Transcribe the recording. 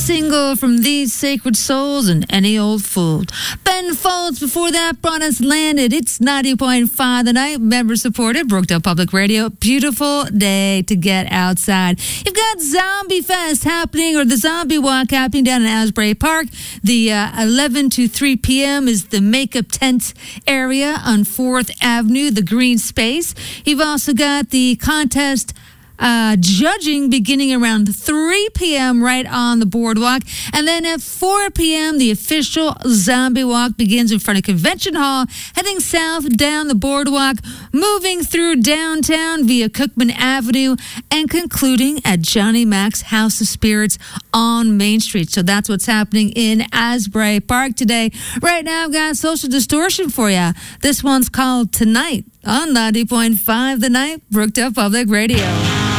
Single from These Sacred Souls and Any Old Fool. Ben Folds before that brought us Landed. It's 90.5 The Night, member supported, Brookdale Public Radio. Beautiful day to get outside. You've got Zombie Fest happening, or the Zombie Walk happening down in Asbury Park. The 11 to 3 p.m. is the makeup tent area on 4th Avenue, the green space. You've also got the contest judging beginning around 3 p.m. right on the boardwalk. And then at 4 p.m., the official Zombie Walk begins in front of Convention Hall, heading south down the boardwalk, moving through downtown via Cookman Avenue, and concluding at Johnny Mac's House of Spirits on Main Street. So that's what's happening in Asbury Park today. Right now, I've got Social Distortion for you. This one's called Tonight on 90.5 The Night, Brookdale Public Radio.